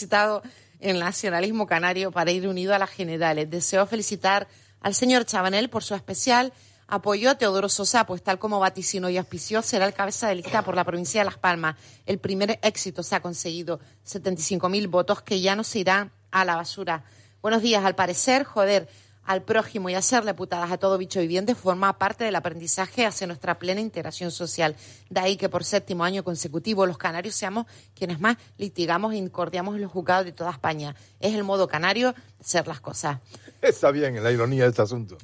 necesitado el nacionalismo canario para ir unido a las generales. Deseo felicitar al señor Chabanel por su especial apoyo a Teodoro Sosa, pues tal como vaticinó y auspició, será el cabeza de lista por la provincia de Las Palmas. El primer éxito se ha conseguido, 75.000 votos que ya no se irán a la basura. Buenos días, al parecer, joder al prójimo y hacerle putadas a todo bicho viviente forma parte del aprendizaje hacia nuestra plena integración social. De ahí que por 7º año consecutivo los canarios seamos quienes más litigamos e incordiamos en los juzgados de toda España. Es el modo canario de hacer las cosas. Está bien, la ironía de este asunto.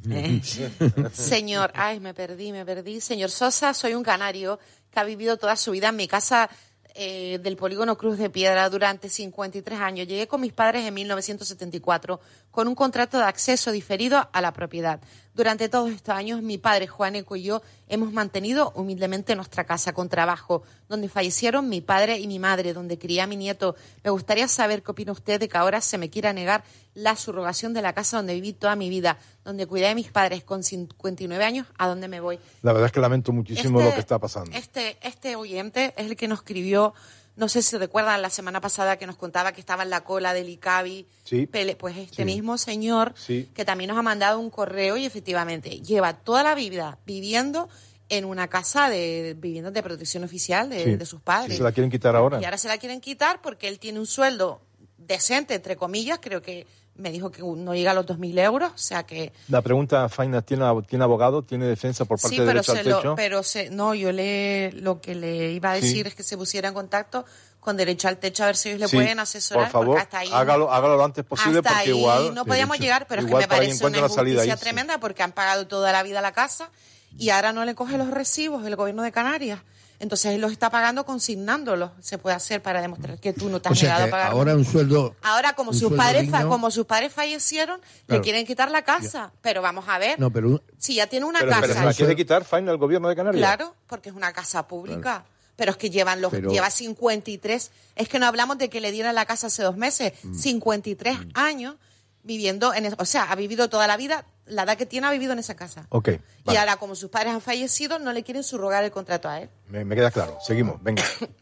Señor, me perdí. Señor Sosa, soy un canario que ha vivido toda su vida en mi casa del polígono Cruz de Piedra durante 53 años. Llegué con mis padres en 1974 con un contrato de acceso diferido a la propiedad. Durante todos estos años, mi padre Juaneco y yo hemos mantenido humildemente nuestra casa con trabajo, donde fallecieron mi padre y mi madre, donde crié a mi nieto. Me gustaría saber qué opina usted de que ahora se me quiera negar la subrogación de la casa donde viví toda mi vida, donde cuidé de mis padres con 59 años, ¿a dónde me voy? La verdad es que lamento muchísimo lo que está pasando. Este oyente es el que nos escribió, no sé si recuerdan la semana pasada que nos contaba que estaba en la cola del ICABI. Sí. Pues mismo señor que también nos ha mandado un correo y efectivamente lleva toda la vida viviendo en una casa de viviendas de protección oficial de sus padres. ¿Se la quieren quitar ahora? Y ahora se la quieren quitar porque él tiene un sueldo decente, entre comillas, creo que me dijo que no llega a los 2.000 euros, o sea que... La pregunta, Faina, ¿tiene abogado? ¿Tiene defensa por parte de Derecho al Techo? Yo lo que le iba a decir es que se pusiera en contacto con Derecho al Techo a ver si ellos le pueden asesorar. Por favor, hasta ahí hágalo lo antes posible hasta porque ahí igual... no podíamos llegar, pero es que me parece una injusticia tremenda porque han pagado toda la vida la casa y ahora no le coge los recibos el gobierno de Canarias. Entonces él los está pagando consignándolos. Se puede hacer para demostrar que tú no te has negado a pagar. Ahora un sueldo. Ahora como sus padres fallecieron, le quieren quitar la casa. Pero vamos a ver. No, pero si ya tiene una casa. Pero se la quiere quitar, Faina, el gobierno de Canarias. Claro, porque es una casa pública. Pero es que lleva 53. Es que no hablamos de que le dieran la casa hace 2 meses. 53 años viviendo ha vivido toda la vida. La edad que tiene ha vivido en esa casa. Okay, vale. Y ahora, como sus padres han fallecido, no le quieren subrogar el contrato a él. Me queda claro. Seguimos, venga.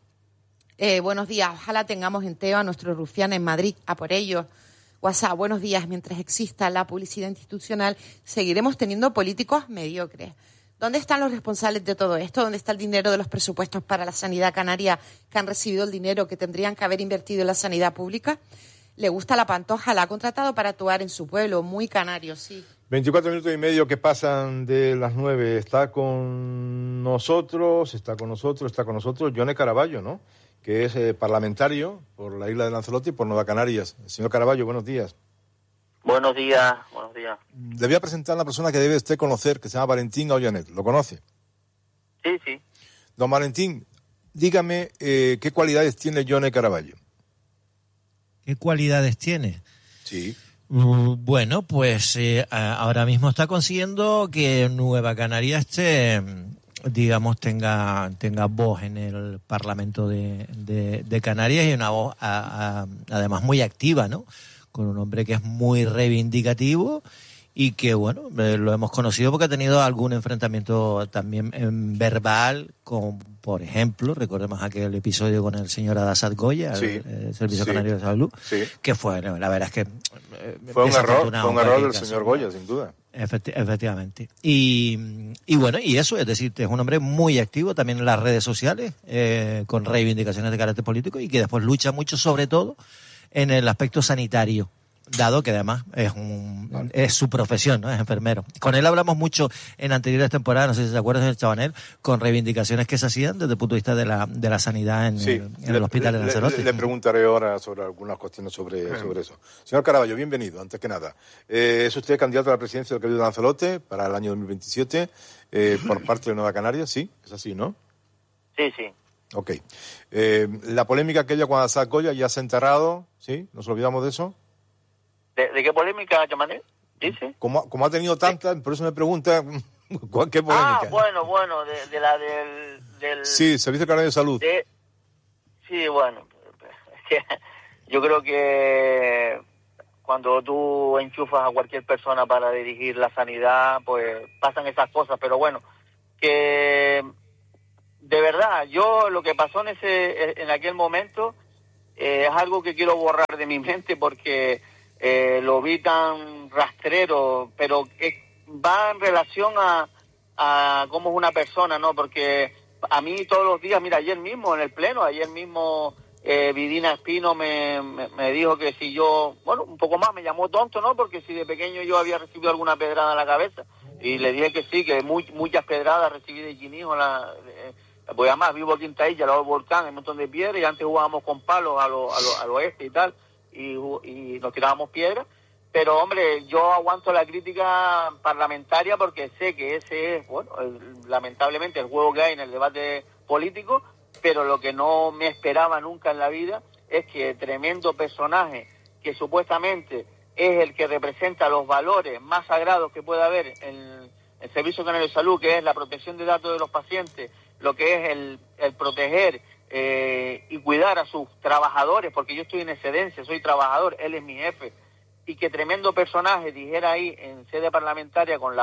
Buenos días. Ojalá tengamos en Teo a nuestros rufianes en Madrid, a por ellos. WhatsApp, buenos días. Mientras exista la publicidad institucional, seguiremos teniendo políticos mediocres. ¿Dónde están los responsables de todo esto? ¿Dónde está el dinero de los presupuestos para la sanidad canaria que han recibido el dinero que tendrían que haber invertido en la sanidad pública? Le gusta la Pantoja, la ha contratado para actuar en su pueblo, muy canario, sí. 24 minutos y medio que pasan de las 9. Está con nosotros Yone Caraballo, ¿no? Que es parlamentario por la isla de Lanzarote y por Nueva Canarias. Señor Caraballo, buenos días. Buenos días. Le voy a presentar a una persona que debe usted conocer, que se llama Valentín Ollanet. ¿Lo conoce? Sí. Don Valentín, dígame qué cualidades tiene Yone Caraballo. ¿Qué cualidades tiene? Sí. Bueno, pues ahora mismo está consiguiendo que Nueva Canarias tenga voz en el Parlamento de Canarias y una voz además muy activa, ¿no? Con un hombre que es muy reivindicativo y que, bueno, lo hemos conocido porque ha tenido algún enfrentamiento también verbal con, por ejemplo, recordemos aquel episodio con el señor Adasad Goya, el Servicio Canario de Salud, que fue, la verdad es que... Fue un error del señor Goya, sin duda. Efectivamente. Y bueno, y eso, es decir, es un hombre muy activo también en las redes sociales, con reivindicaciones de carácter político y que después lucha mucho, sobre todo, en el aspecto sanitario, dado que además es su profesión, ¿no? Es enfermero. Con él hablamos mucho en anteriores temporadas, no sé si se acuerdan del Chabanel, con reivindicaciones que se hacían desde el punto de vista de la sanidad en el hospital de Lanzarote. Le preguntaré ahora sobre algunas cuestiones sobre eso. Señor Caraballo, bienvenido, antes que nada. ¿Es usted candidato a la presidencia del Cabildo de Lanzarote para el año 2027 por parte de Nueva Canarias? Sí, es así, ¿no? Sí. Ok. La polémica aquella cuando Adasad Goya ya se ha enterrado, ¿sí? ¿Nos olvidamos de eso? ¿De qué polémica, Chamanel? ¿Dice? Como ha tenido tantas, por eso me pregunta qué polémica. Bueno, de la del... Sí, Servicio Canario de Salud. Sí, bueno, es que yo creo que cuando tú enchufas a cualquier persona para dirigir la sanidad, pues pasan esas cosas, pero bueno, que de verdad, yo lo que pasó en aquel momento, es algo que quiero borrar de mi mente porque lo vi tan rastrero, pero va en relación a cómo es una persona, ¿no? Porque a mí todos los días, mira, ayer mismo en el pleno, Vidina Espino me dijo que si yo, bueno, un poco más, me llamó tonto, ¿no? Porque si de pequeño yo había recibido alguna pedrada en la cabeza. Y le dije que sí, que muchas pedradas recibí de Chinijo. Pues además vivo aquí en Tailla, al lado del volcán, hay un montón de piedras, y antes jugábamos con palos al oeste y tal, y nos tirábamos piedras. Pero, hombre, yo aguanto la crítica parlamentaria porque sé que ese es, bueno, lamentablemente el juego que hay en el debate político, pero lo que no me esperaba nunca en la vida es que tremendo personaje que supuestamente es el que representa los valores más sagrados que puede haber en el Servicio Canario de Salud, que es la protección de datos de los pacientes, lo que es el proteger y cuidar a sus trabajadores, porque yo estoy en excedencia, soy trabajador, él es mi jefe, y que tremendo personaje dijera ahí en sede parlamentaria con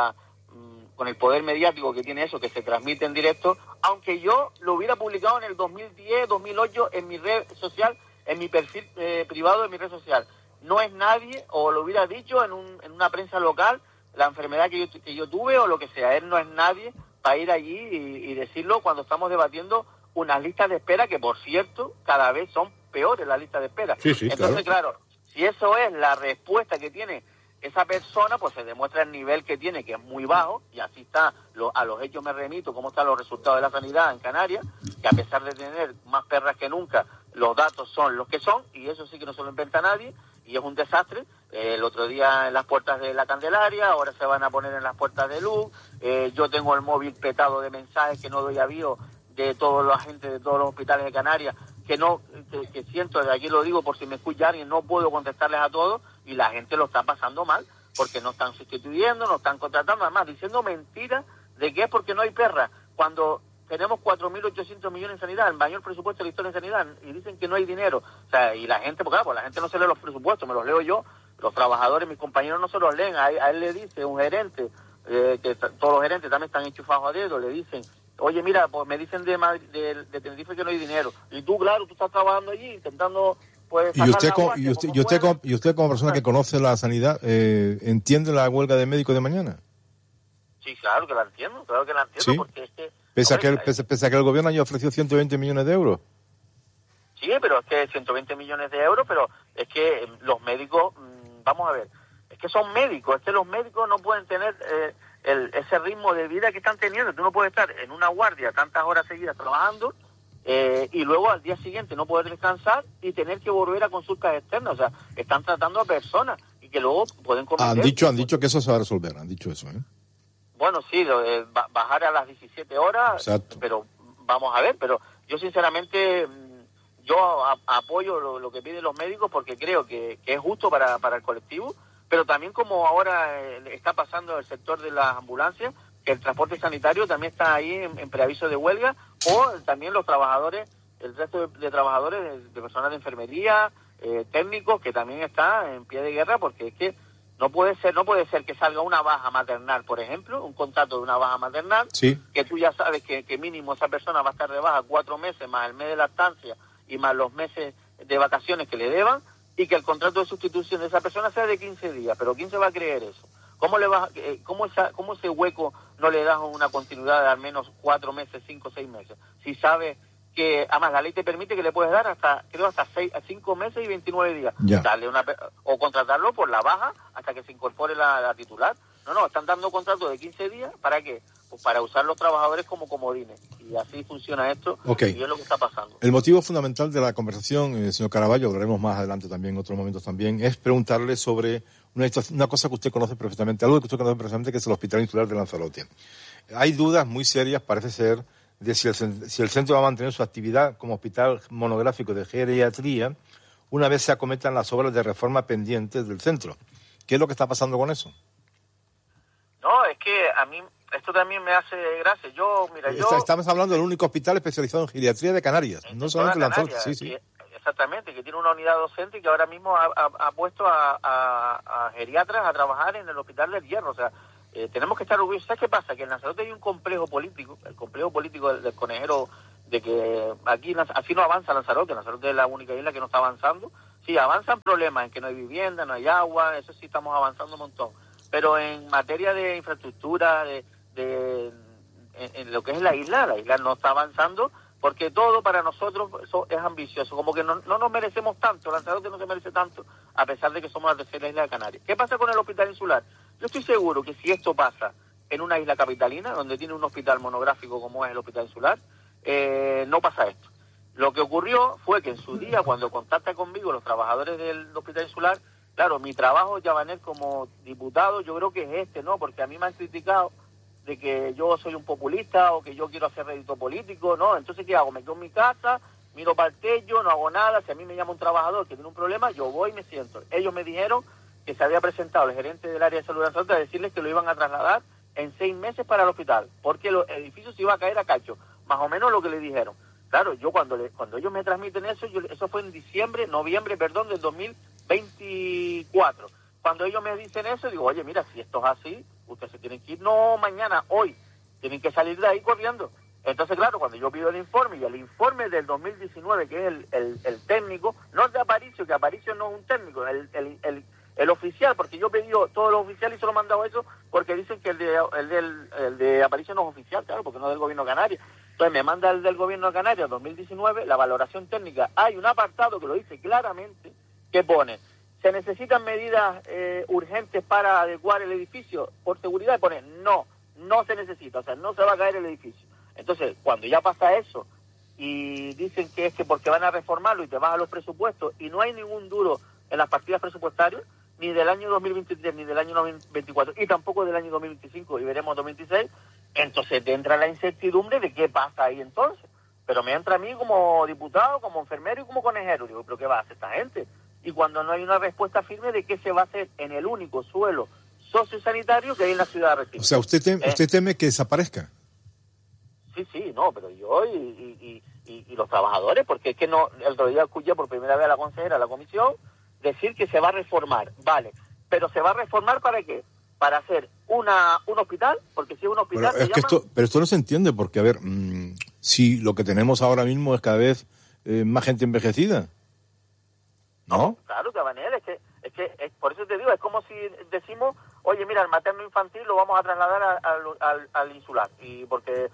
el poder mediático que tiene eso, que se transmite en directo, aunque yo lo hubiera publicado en el 2010, 2008 en mi red social, en mi perfil privado de mi red social. No es nadie, o lo hubiera dicho en una prensa local, la enfermedad que yo tuve o lo que sea. Él no es nadie para ir allí y decirlo cuando estamos debatiendo unas listas de espera que, por cierto, cada vez son peores las listas de espera. Sí, entonces, claro, si eso es la respuesta que tiene esa persona, pues se demuestra el nivel que tiene, que es muy bajo, y así está, a los hechos me remito, cómo están los resultados de la sanidad en Canarias, que a pesar de tener más perras que nunca, los datos son los que son, y eso sí que no se lo inventa nadie, y es un desastre. El otro día en las puertas de la Candelaria, ahora se van a poner en las puertas de Luz, yo tengo el móvil petado de mensajes que no doy avío de todos los agentes de todos los hospitales de Canarias, que siento, de aquí lo digo por si me escucha alguien, no puedo contestarles a todos, y la gente lo está pasando mal, porque no están sustituyendo, no están contratando, además diciendo mentiras de que es porque no hay perra, cuando tenemos 4.800 millones en sanidad, el mayor presupuesto de la historia en sanidad, y dicen que no hay dinero. O sea, y la gente, porque claro, la gente no se lee los presupuestos, me los leo yo, los trabajadores, mis compañeros no se los leen, a él le dice un gerente, que todos los gerentes también están enchufados a dedo, le dicen, oye, mira, pues me dicen de Tenerife que no hay dinero, y tú, claro, tú estás trabajando allí intentando, pues, y usted como persona que conoce la sanidad, ¿entiende la huelga de médicos de mañana? Sí, claro que la entiendo, ¿Sí? Porque es que... Pese a que el gobierno haya ofrecido 120 millones de euros. Sí, pero es que 120 millones de euros, pero es que los médicos, vamos a ver, es que son médicos, es que los médicos no pueden tener ese ritmo de vida que están teniendo. Tú no puedes estar en una guardia tantas horas seguidas trabajando y luego al día siguiente no poder descansar y tener que volver a consultas externas. O sea, están tratando a personas y que luego pueden cometer... Han dicho que eso se va a resolver, han dicho eso, ¿eh? Bueno, sí, bajar a las 17 horas, exacto. Pero vamos a ver, pero yo sinceramente yo apoyo lo que piden los médicos porque creo que es justo para el colectivo, pero también como ahora está pasando en el sector de las ambulancias, que el transporte sanitario también está ahí en preaviso de huelga, o también los trabajadores, el resto de trabajadores, de personal de enfermería, técnicos, que también está en pie de guerra, porque es que no puede ser que salga una baja maternal, por ejemplo, un contrato de una baja maternal, sí, que tú ya sabes que mínimo esa persona va a estar de baja 4 meses, más el mes de lactancia y más los meses de vacaciones que le deban, y que el contrato de sustitución de esa persona sea de 15 días. ¿Pero quién se va a creer eso? ¿Cómo ese hueco no le das una continuidad de al menos 4 meses, 5, 6 meses? Si sabes que, además, la ley te permite que le puedes dar hasta 5 meses y 29 días. Darle o contratarlo por la baja hasta que se incorpore la titular. No, están dando contratos de 15 días, ¿para qué? Pues para usar los trabajadores como comodines. Y así funciona esto, okay. Y es lo que está pasando. El motivo fundamental de la conversación, señor Caraballo, hablaremos más adelante también, en otros momentos también, es preguntarle sobre una cosa que usted conoce perfectamente, algo que usted conoce perfectamente, que es el Hospital Insular de Lanzarote. Hay dudas muy serias, parece ser, de si el centro va a mantener su actividad como hospital monográfico de geriatría una vez se acometan las obras de reforma pendientes del centro. ¿Qué es lo que está pasando con eso? No, es que a mí esto también me hace gracia. Estamos hablando del único hospital especializado en geriatría de Canarias, no solamente Lanzarote. Sí. Exactamente, que tiene una unidad docente y que ahora mismo ha puesto a geriatras a trabajar en el Hospital del Hierro. O sea, tenemos que estar orgullosos. ¿Sabes qué pasa? Que en Lanzarote hay un complejo político, el complejo político del conejero de que aquí así no avanza Lanzarote. Lanzarote es la única isla que no está avanzando. Sí, avanzan problemas en que no hay vivienda, no hay agua, eso sí estamos avanzando un montón. Pero en materia de infraestructura, en lo que es la isla no está avanzando, porque todo para nosotros eso es ambicioso, como que no nos merecemos tanto, Lanzarote no se merece tanto, a pesar de que somos la tercera isla de Canarias. ¿Qué pasa con el hospital insular? Yo estoy seguro que si esto pasa en una isla capitalina, donde tiene un hospital monográfico como es el hospital insular, no pasa esto. Lo que ocurrió fue que en su día, cuando contactan conmigo los trabajadores del hospital insular, claro, mi trabajo, Chabanel, como diputado, yo creo que es ¿no? Porque a mí me han criticado de que yo soy un populista o que yo quiero hacer rédito político, ¿no? Entonces, ¿qué hago? Me quedo en mi casa, miro para el techo, no hago nada. Si a mí me llama un trabajador que tiene un problema, yo voy y me siento. Ellos me dijeron que se había presentado el gerente del área de salud de Lanzarote a decirles que lo iban a trasladar en 6 meses para el hospital, porque el edificio se iba a caer a cacho, más o menos lo que le dijeron. Claro, yo cuando ellos me transmiten eso, eso fue en noviembre del 2024. Cuando ellos me dicen eso, digo, oye, mira, si esto es así, ustedes se tienen que ir, no mañana, hoy, tienen que salir de ahí corriendo. Entonces, claro, cuando yo pido el informe, y el informe del 2019, que es el técnico, no el de Aparicio, que Aparicio no es un técnico, el oficial, porque yo pedí todos los oficiales y se lo he mandado eso, porque dicen que el de Aparicio no es oficial, claro, porque no es del gobierno de Canarias. Entonces me manda el del gobierno de Canarias 2019, la valoración técnica. Hay un apartado que lo dice claramente, que pone, se necesitan medidas urgentes para adecuar el edificio por seguridad, y pone, no se necesita, o sea, no se va a caer el edificio. Entonces, cuando ya pasa eso, y dicen que es que porque van a reformarlo y te bajan los presupuestos, y no hay ningún duro en las partidas presupuestarias, ni del año 2023, ni del año 2024, y tampoco del año 2025, y veremos 2026, entonces te entra la incertidumbre de qué pasa ahí entonces. Pero me entra a mí como diputado, como enfermero y como conejero. Digo, ¿pero qué va a hacer esta gente? Y cuando no hay una respuesta firme de qué se va a hacer en el único suelo sociosanitario que hay en la ciudad de Recife. O sea, ¿usted teme que desaparezca? Sí, no, pero yo y los trabajadores, porque es que no, el otro día escuché por primera vez a la consejera de la comisión decir que se va a reformar, vale, pero ¿se va a reformar para qué? Para hacer un hospital, porque si es un hospital... Bueno, pero esto no se entiende, porque, a ver, si lo que tenemos ahora mismo es cada vez más gente envejecida, ¿no? Claro, Cabanel, es por eso te digo, es como si decimos, oye, mira, el materno infantil lo vamos a trasladar al insular, y porque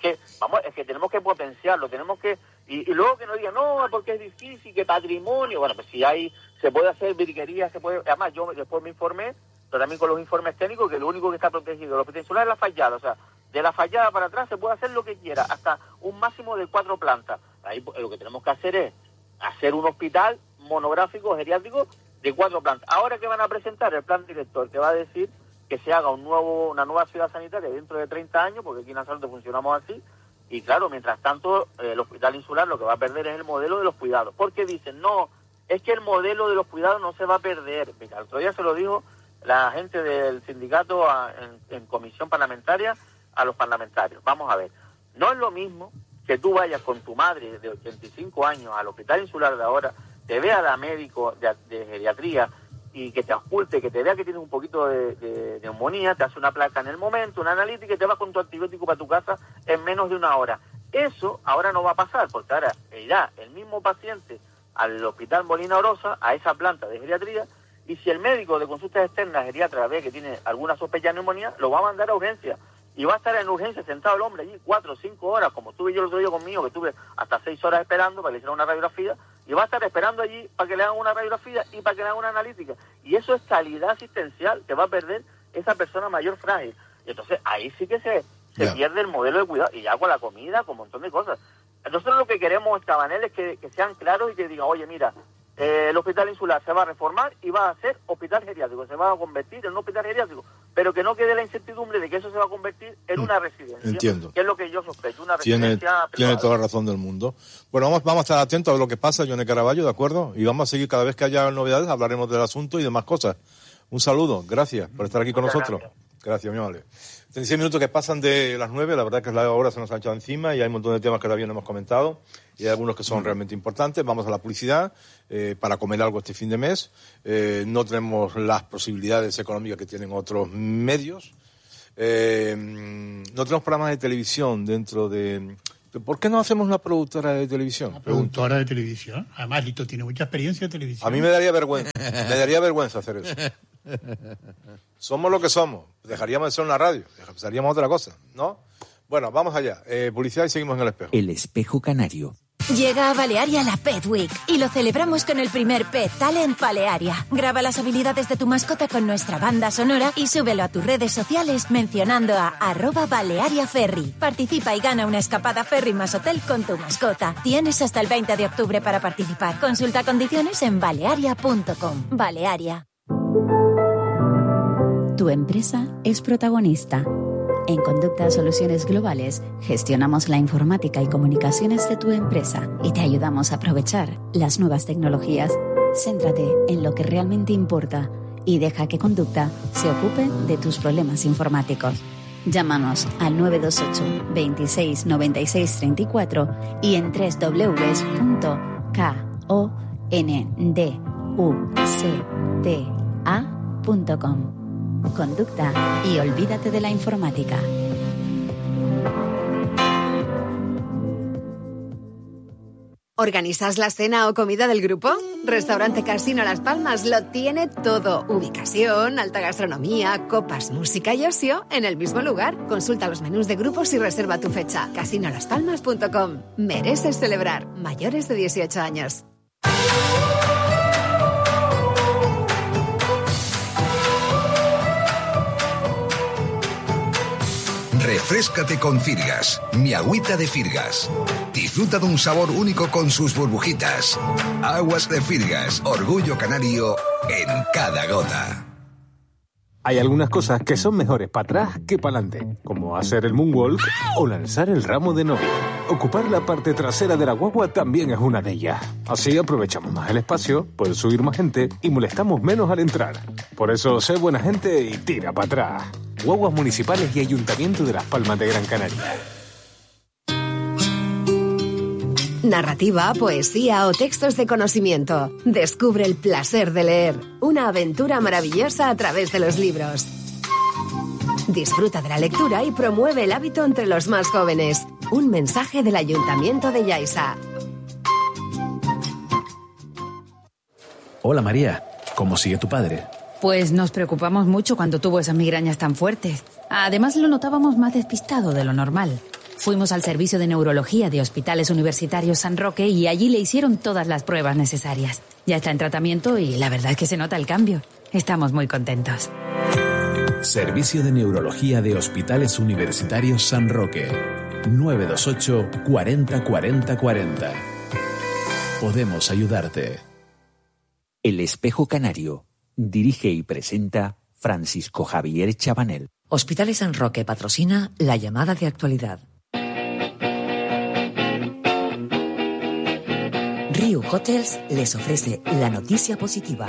es que tenemos que potenciarlo, tenemos que... Y luego que nos digan, no, porque es difícil, que patrimonio... Bueno, pues si se puede hacer virguería, se puede... Además, yo después me informé, pero también con los informes técnicos, que lo único que está protegido, lo insular es la fallada, o sea, de la fallada para atrás se puede hacer lo que quiera, hasta un máximo de 4 plantas. Ahí lo que tenemos que hacer es hacer un hospital monográfico, geriátrico, de 4 plantas. Ahora que van a presentar el plan director, que va a decir que se haga una nueva ciudad sanitaria dentro de 30 años, porque aquí en Lanzarote funcionamos así, y claro, mientras tanto, el hospital insular lo que va a perder es el modelo de los cuidados, porque dicen, no, es que el modelo de los cuidados no se va a perder. Mira, el otro día se lo dijo la gente del sindicato en comisión parlamentaria a los parlamentarios. Vamos a ver, no es lo mismo que tú vayas con tu madre de 85 años al hospital insular de ahora, te vea la médico de geriatría y que te ausculte, que te vea que tienes un poquito de neumonía, te hace una placa en el momento, una analítica y te vas con tu antibiótico para tu casa en menos de 1 hora. Eso ahora no va a pasar, porque ahora irá el mismo paciente al hospital Molina Orosa, a esa planta de geriatría, y si el médico de consultas externas geriatra ve que tiene alguna sospecha de neumonía, lo va a mandar a urgencia. Y va a estar en urgencia sentado el hombre allí 4 o 5 horas, como estuve yo el otro día conmigo, que estuve hasta 6 horas esperando para que le hicieran una radiografía, y va a estar esperando allí para que le hagan una radiografía y para que le hagan una analítica. Y eso es calidad asistencial que va a perder esa persona mayor frágil. Y entonces ahí sí que se pierde el modelo de cuidado, y ya con la comida, con un montón de cosas. Nosotros lo que queremos, Cabanel, es que sean claros y que digan, oye, mira, el hospital insular se va a reformar y va a ser hospital geriátrico, se va a convertir en un hospital geriátrico, pero que no quede la incertidumbre de que eso se va a convertir en una residencia. Entiendo. Que es lo que yo sospecho, una residencia Tiene toda la razón del mundo. Bueno, vamos a estar atentos a ver lo que pasa, Yone Caraballo, ¿de acuerdo? Y vamos a seguir, cada vez que haya novedades, hablaremos del asunto y demás cosas. Un saludo, gracias por estar aquí con nosotros. Gracias, mi amable. 36 minutos que pasan de las 9, la verdad que la hora se nos ha echado encima y hay un montón de temas que todavía no hemos comentado y hay algunos que son realmente importantes. Vamos a la publicidad para comer algo este fin de mes. No tenemos las posibilidades económicas que tienen otros medios. No tenemos programas de televisión dentro de ¿Por qué no hacemos una productora de televisión? Una productora de televisión. Además, Lito tiene mucha experiencia en televisión. A mí me daría vergüenza. Me daría vergüenza hacer eso. Somos lo que somos. Dejaríamos de ser una radio. Haríamos otra cosa, ¿no? Bueno, vamos allá. Publicidad y seguimos en El Espejo. El Espejo Canario. Llega a Balearia la Pet Week y lo celebramos con el primer Pet Talent Balearia. Graba las habilidades de tu mascota con nuestra banda sonora y súbelo a tus redes sociales mencionando a @BaleariaFerry. Participa y gana una escapada ferry más hotel con tu mascota. Tienes hasta el 20 de octubre para participar. Consulta condiciones en balearia.com. Balearia. Tu empresa es protagonista. En Conducta Soluciones Globales gestionamos la informática y comunicaciones de tu empresa y te ayudamos a aprovechar las nuevas tecnologías. Céntrate en lo que realmente importa y deja que Conducta se ocupe de tus problemas informáticos. Llámanos al 928 26 96 34 y en www.konducta.com. Conducta y olvídate de la informática. ¿Organizas la cena o comida del grupo? Restaurante Casino Las Palmas lo tiene todo. Ubicación, alta gastronomía, copas, música y ocio en el mismo lugar. Consulta los menús de grupos y reserva tu fecha. casinolaspalmas.com. Mereces celebrar. Mayores de 18 años. Refréscate con Firgas, mi agüita de Firgas. Disfruta de un sabor único con sus burbujitas. Aguas de Firgas, orgullo canario en cada gota. Hay algunas cosas que son mejores para atrás que para adelante, como hacer el moonwalk o lanzar el ramo de novia. Ocupar la parte trasera de la guagua también es una de ellas. Así aprovechamos más el espacio, puede subir más gente y molestamos menos al entrar. Por eso, sé buena gente y tira para atrás. Guaguas municipales y Ayuntamiento de Las Palmas de Gran Canaria. Narrativa, poesía o textos de conocimiento. Descubre el placer de leer. Una aventura maravillosa a través de los libros. Disfruta de la lectura y promueve el hábito entre los más jóvenes. Un mensaje del Ayuntamiento de Yaiza. Hola María, ¿cómo sigue tu padre? Pues nos preocupamos mucho cuando tuvo esas migrañas tan fuertes. Además lo notábamos más despistado de lo normal. Fuimos al servicio de neurología de Hospitales Universitarios San Roque y allí le hicieron todas las pruebas necesarias. Ya está en tratamiento y la verdad es que se nota el cambio. Estamos muy contentos. Servicio de Neurología de Hospitales Universitarios San Roque. 928 40 40 40. Podemos ayudarte. El Espejo Canario. Dirige y presenta Francisco Javier Chabanel. Hospitales San Roque patrocina la llamada de actualidad. Riu Hotels les ofrece la noticia positiva.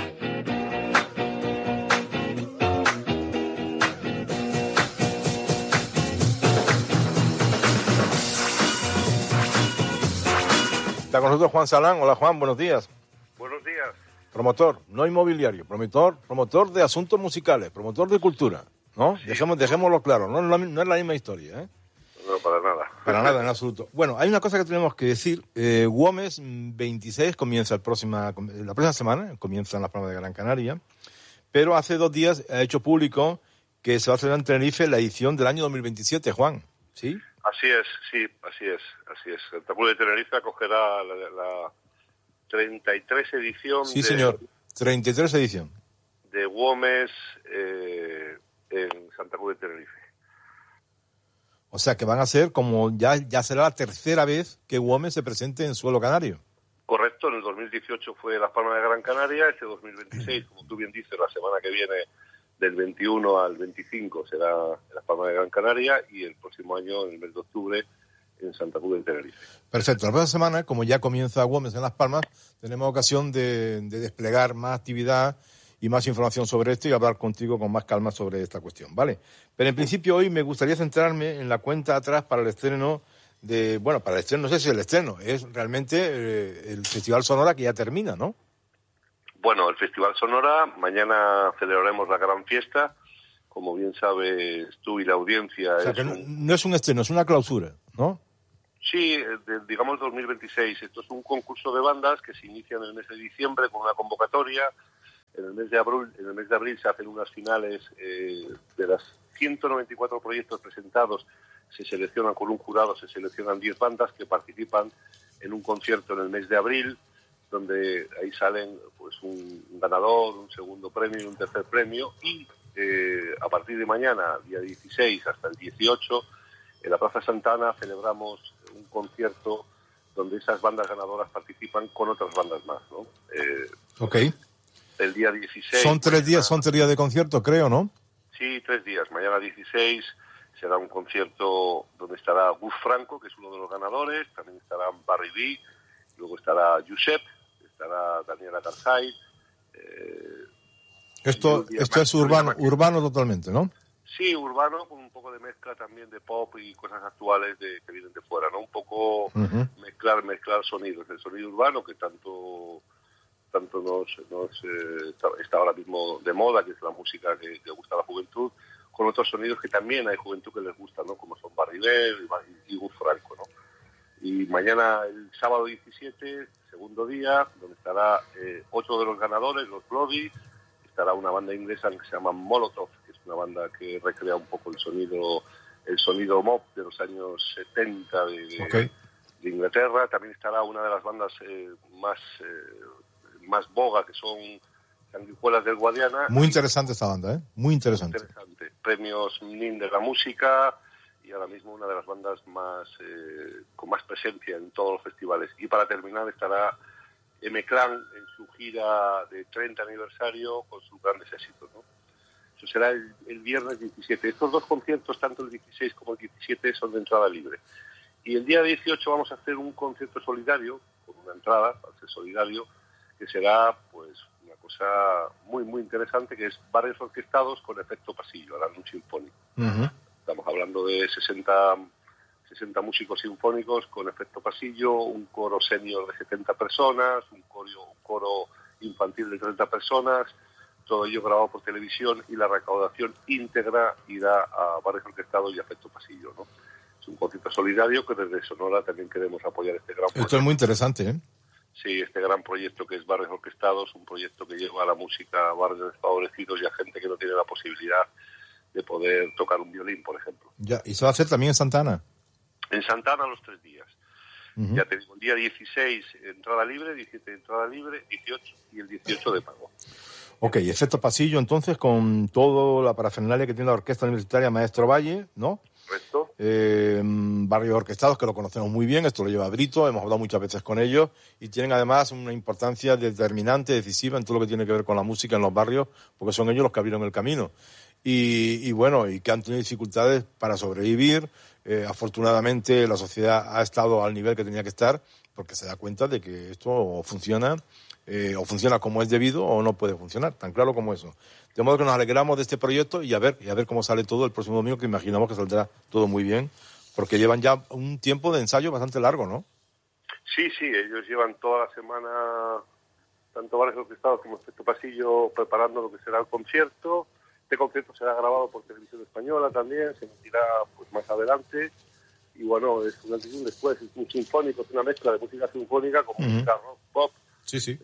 Está con nosotros Juan Salán. Hola Juan, buenos días. Buenos días. Promotor, no inmobiliario, promotor de asuntos musicales, promotor de cultura, ¿no? Sí. Dejémoslo claro, no es la misma historia, ¿eh? No, para nada. Para nada, en absoluto. Bueno, hay una cosa que tenemos que decir. Güomes 26 comienza la próxima semana, comienza en Las Palmas de Gran Canaria, pero hace 2 días ha hecho público que se va a celebrar en Tenerife la edición del año 2027, Juan, ¿sí? Así es, sí, así es. Santa Cruz de Tenerife acogerá la 33 edición. Sí, señor, 33 edición. De Güomes en Santa Cruz de Tenerife. O sea, que van a ser como ya será la tercera vez que Güomes se presente en suelo canario. Correcto, en el 2018 fue Las Palmas de Gran Canaria, este 2026, como tú bien dices, la semana que viene, del 21 al 25, será en Las Palmas de Gran Canaria y el próximo año, en el mes de octubre, en Santa Cruz de Tenerife. Perfecto. La próxima semana, como ya comienza Güomes en Las Palmas, tenemos ocasión de desplegar más actividad y más información sobre esto y hablar contigo con más calma sobre esta cuestión, ¿vale? Pero en principio hoy me gustaría centrarme en la cuenta atrás para el estreno para el estreno, no sé si el estreno, es realmente el Festival Sonora que ya termina, ¿no? Bueno, el Festival Sonora, mañana celebraremos la gran fiesta, como bien sabes tú y la audiencia. O sea, no es un estreno, es una clausura, ¿no? Sí, digamos 2026. Esto es un concurso de bandas que se inicia en el mes de diciembre con una convocatoria. En el mes de abril se hacen unas finales de las 194 proyectos presentados. Se seleccionan con un jurado, se seleccionan 10 bandas que participan en un concierto en el mes de abril, donde ahí salen pues un ganador, un segundo premio y un tercer premio. Y a partir de mañana, día 16 hasta el 18, en la Plaza Santana celebramos un concierto donde esas bandas ganadoras participan con otras bandas más, ¿no? Ok. El día 16... Son 3 días de concierto, creo, ¿no? Sí, 3 días. Mañana 16 será un concierto donde estará Gus Franco, que es uno de los ganadores, también estará Barry B, luego estará Josep, estará Daniela Garzay. Esto es urbano totalmente, ¿no? Sí, urbano, con un poco de mezcla también de pop y cosas actuales que vienen de fuera, ¿no? Un poco mezclar sonidos, el sonido urbano que tanto está ahora mismo de moda, que es la música que gusta a la juventud, con otros sonidos que también hay juventud que les gusta, ¿no? Como son Barry Bell y Gus Franco, ¿no? Y mañana, el sábado 17, segundo día, donde estará 8 de los ganadores, los Bloody, estará una banda inglesa que se llama Molotov, que es una banda que recrea un poco el sonido mob de los años 70 de Inglaterra. También estará una de las bandas más boga, que son Sanguijuelas del Guadiana. Muy interesante esta banda, ¿eh? Muy interesante. Premios NIN de la música y ahora mismo una de las bandas con más presencia en todos los festivales. Y para terminar estará M-Clan en su gira de 30 aniversario con sus grandes éxitos, ¿no? Eso será el viernes 17. Estos dos conciertos, tanto el 16 como el 17, son de entrada libre. Y el día 18 vamos a hacer un concierto solidario, con una entrada, para ser solidario, que será pues una cosa muy muy interesante, que es barrios orquestados con efecto pasillo, a la luz sinfónico. Estamos hablando de 60 músicos sinfónicos con efecto pasillo, un coro senior de 70 personas, un coro infantil de 30 personas, todo ello grabado por televisión, y la recaudación íntegra irá a barrios orquestados y efecto pasillo, ¿no? Es un concierto solidario que desde Sonora también queremos apoyar este gran proyecto. Esto es muy interesante, ¿eh? Sí, este gran proyecto que es Barrios Orquestados, un proyecto que lleva a la música a barrios desfavorecidos y a gente que no tiene la posibilidad de poder tocar un violín, por ejemplo. Ya, ¿y se va a hacer también en Santana? En Santana los 3 días. Ya te digo, el día 16 entrada libre, 17 entrada libre, 18 y el 18 de pago. Ok, efecto pasillo entonces con toda la parafernalia que tiene la Orquesta Universitaria Maestro Valle, ¿no? Correcto. Barrios orquestados, que lo conocemos muy bien, esto lo lleva Brito, hemos hablado muchas veces con ellos, y tienen además una importancia determinante, decisiva en todo lo que tiene que ver con la música en los barrios, porque son ellos los que abrieron el camino. Y bueno, y que han tenido dificultades para sobrevivir. Afortunadamente la sociedad ha estado al nivel que tenía que estar, porque se da cuenta de que esto o funciona como es debido o no puede funcionar, tan claro como eso. De modo que nos alegramos de este proyecto y a ver cómo sale todo el próximo domingo, que imaginamos que saldrá todo muy bien, porque llevan ya un tiempo de ensayo bastante largo, ¿no? Sí, ellos llevan toda la semana, tanto Barrios Orquestados como Efecto Pasillo, preparando lo que será el concierto. Este concierto será grabado por Televisión Española también, se emitirá pues más adelante. Y bueno, es un antes y un después, es un sinfónico, es una mezcla de música sinfónica con música rock, pop. Sí.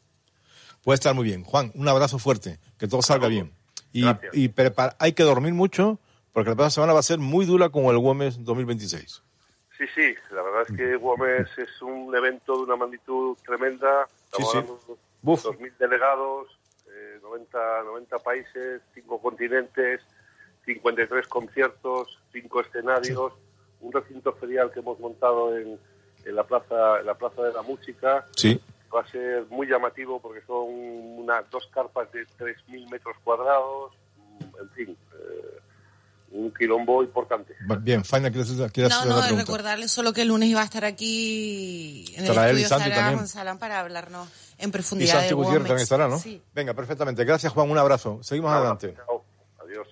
Puede estar muy bien. Juan, un abrazo fuerte, que todo salga bien. Y hay que dormir mucho, porque la próxima semana va a ser muy dura con el Güemes 2026. Sí, la verdad es que Güemes es un evento de una magnitud tremenda. Estamos hablando de 2.000 delegados, 90 países, 5 continentes, 53 conciertos, 5 escenarios, un recinto ferial que hemos montado en la plaza de la música. Sí. Va a ser muy llamativo porque son 2 carpas de 3.000 metros cuadrados, en fin, un quilombo importante. Bien, Faina, ¿quieres hacer la pregunta? Recordarles solo que el lunes iba a estar aquí en estará el estudio Sara González para hablarnos en profundidad. Y Santi Gutiérrez también estará, ¿no? Sí. Venga, perfectamente. Gracias, Juan, un abrazo. Seguimos adelante. Chao. Adiós.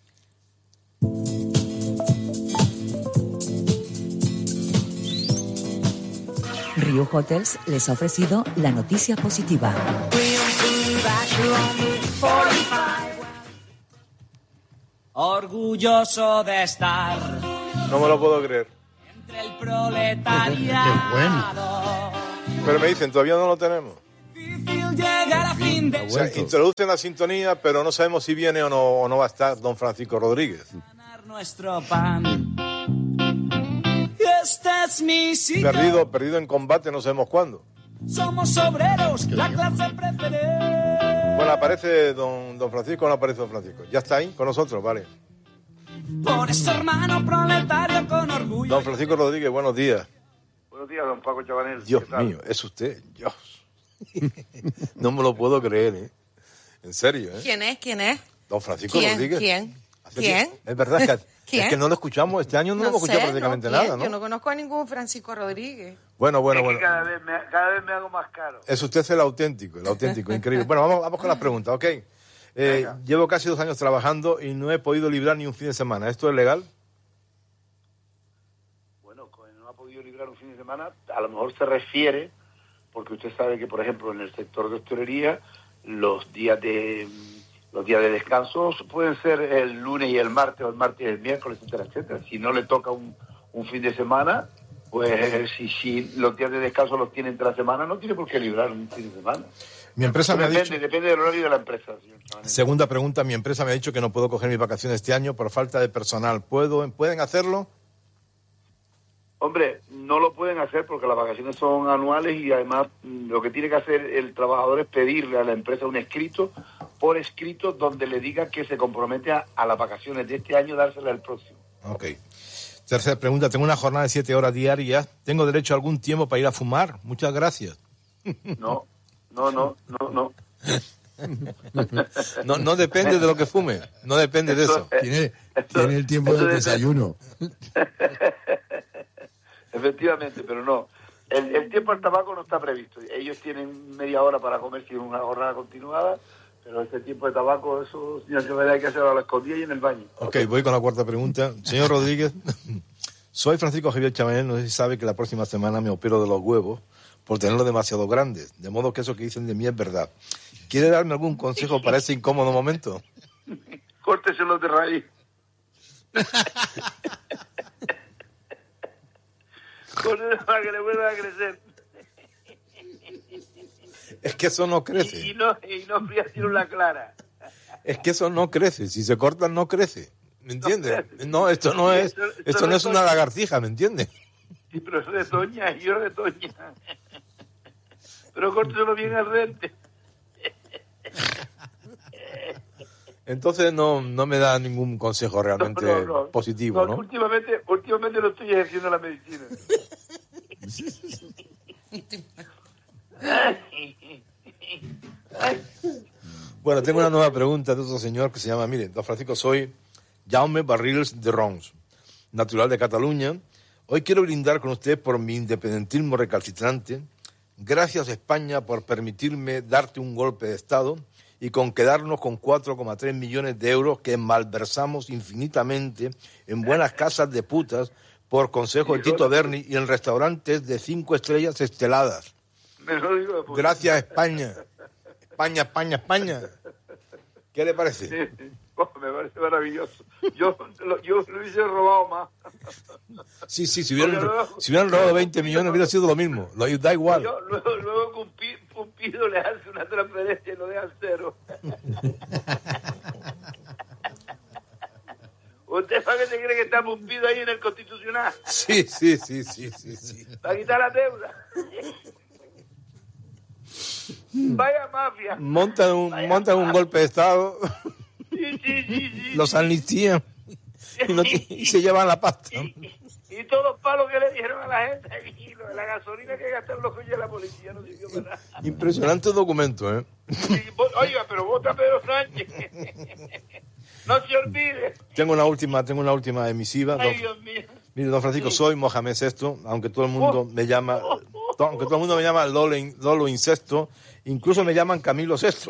Riu Hotels les ha ofrecido la noticia positiva. Orgulloso de estar. No me lo puedo creer. El proletariado. Pero me dicen, todavía no lo tenemos. Llegar a fin de... O sea, introducen la sintonía, pero no sabemos si viene o no va a estar don Francisco Rodríguez. Nuestro pan. Este es mi sitio. Perdido en combate, no sabemos cuándo. Somos obreros, la clase preferente. Bueno, ¿aparece don Francisco o no aparece don Francisco? ¿Ya está ahí con nosotros? Vale. Por eso, hermano proletario, con orgullo. Don Francisco Rodríguez, buenos días. Buenos días, don Paco Chabanel. Dios mío, es usted. Dios. No me lo puedo creer, ¿eh? En serio, ¿eh? ¿Quién es? Don Francisco Rodríguez. ¿Quién? Es verdad que ¿Quién? Es que no lo escuchamos, este año no hemos escuchado prácticamente nada, ¿no? Yo no conozco a ningún Francisco Rodríguez. Bueno. Que cada vez me hago más caro. Es usted el auténtico, increíble. Bueno, vamos con las preguntas, ¿ok? Llevo casi 2 años trabajando y no he podido librar ni un fin de semana. ¿Esto es legal? Bueno, no ha podido librar un fin de semana, a lo mejor se refiere, porque usted sabe que, por ejemplo, en el sector de hostelería, los días de descanso pueden ser el lunes y el martes, o el martes y el miércoles, etcétera, etcétera. Si no le toca un fin de semana, pues si los días de descanso los tiene entre la semana, no tiene por qué librar un fin de semana. Mi empresa me ha dicho... Depende del horario de la empresa, señor Chabanel. Segunda pregunta, mi empresa me ha dicho que no puedo coger mis vacaciones este año por falta de personal. ¿Pueden hacerlo? Hombre, no lo pueden hacer porque las vacaciones son anuales y además lo que tiene que hacer el trabajador es pedirle a la empresa un escrito, por escrito, donde le diga que se compromete a las vacaciones de este año dársela al próximo. Ok. Tercera pregunta, tengo una jornada de 7 horas diarias. ¿Tengo derecho a algún tiempo para ir a fumar? Muchas gracias. No. No depende de lo que fume, no depende de eso. Tiene el tiempo del desayuno. Efectivamente, pero no. El tiempo del tabaco no está previsto. Ellos tienen media hora para comer si es una jornada continuada, pero ese tiempo de tabaco, eso, señor Chabanel, hay que hacerlo a la escondida y en el baño. Ok, voy con la cuarta pregunta. Señor Rodríguez, soy Francisco Javier Chabanel, no sé si sabe que la próxima semana me opero de los huevos por tenerlos demasiado grandes, de modo que eso que dicen de mí es verdad. ¿Quiere darme algún consejo para ese incómodo momento? Córteselos de raíz. Para que le vuelvan a crecer. Es que eso no crece. Y no friación la clara. Es que eso no crece. Si se cortan, no crece. ¿Me entiendes? No, esto no es una lagartija, ¿me entiendes? Sí, pero es retoña, yo retoña. Pero córteselo bien al rente. Entonces no me da ningún consejo realmente positivo, ¿no? Últimamente no estoy ejerciendo la medicina. Bueno, tengo una nueva pregunta de otro señor que se llama, mire, don Francisco, soy Jaume Barrils de Rons, natural de Cataluña. Hoy quiero brindar con usted por mi independentismo recalcitrante. Gracias, España, por permitirme darte un golpe de Estado y con quedarnos con 4,3 millones de euros que malversamos infinitamente en buenas casas de putas por consejo de Tito Berni y en restaurantes de 5 estrellas esteladas. Gracias, España. España. ¿Qué le parece? Sí. Oh, me parece maravilloso. Yo lo hubiese robado más. Sí, si hubieran robado 20 millones hubiera sido lo mismo. Da igual. Luego Pumpido le hace una transferencia y lo deja cero. ¿Usted sabe que se cree que está Pumpido ahí en el Constitucional? Sí. Para quitar la deuda. Vaya mafia. Montan un golpe de Estado. Sí. Los amnistían y se llevan la pasta. Y todos los palos que le dieron a la gente, y la gasolina que gastaron los coches de la policía no sirvió para nada. Impresionante documento, ¿eh? Oiga, pero vota a Pedro Sánchez. No se olvide. Tengo una última emisiva. Ay, Dios mío. Mire, don Francisco, soy Mohamed VI, aunque todo el mundo me llama Lolo Incesto, incluso me llaman Camilo VI.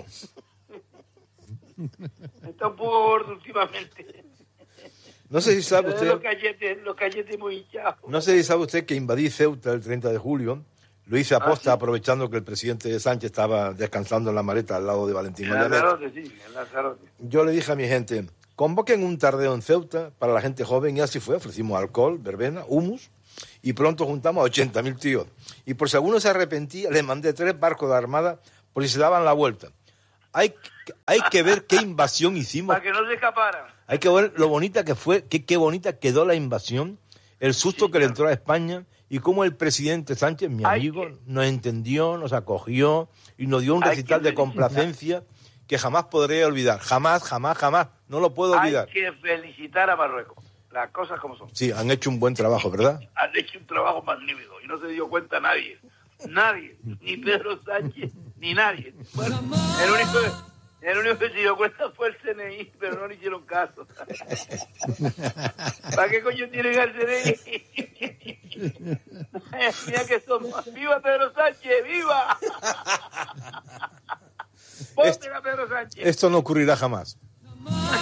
Está un poco gordo últimamente. No sé si sabe usted... Los cachetes muy hinchados. No sé si sabe usted que invadí Ceuta el 30 de julio. Lo hice aposta, ¿sí? Aprovechando que el presidente Sánchez estaba descansando en la maleta al lado de Valentín En Lanzarote. Yo le dije a mi gente, convoquen un tardeo en Ceuta para la gente joven, y así fue. Ofrecimos alcohol, verbena, humus, y pronto juntamos a 80.000 tíos. Y por si alguno se arrepentía, les mandé 3 barcos de armada por si se daban la vuelta. Hay que ver qué invasión hicimos. Para que no se escaparan. Hay que ver lo bonita que fue, qué bonita quedó la invasión, el susto que le entró a España y cómo el presidente Sánchez, mi amigo, nos entendió, nos acogió y nos dio un recital de complacencia que jamás podré olvidar. Jamás. No lo puedo olvidar. Hay que felicitar a Marruecos. Las cosas como son. Sí, han hecho un buen trabajo, ¿verdad? Han hecho un trabajo magnífico y no se dio cuenta nadie. Nadie. Ni Pedro Sánchez, ni nadie. Bueno, el único que se dio cuenta fue el CNI, pero no le hicieron caso. ¿Para qué coño tienen al CNI? Mira que somos. ¡Viva Pedro Sánchez! ¡Viva! ¡Voten a Pedro Sánchez! Esto no ocurrirá jamás.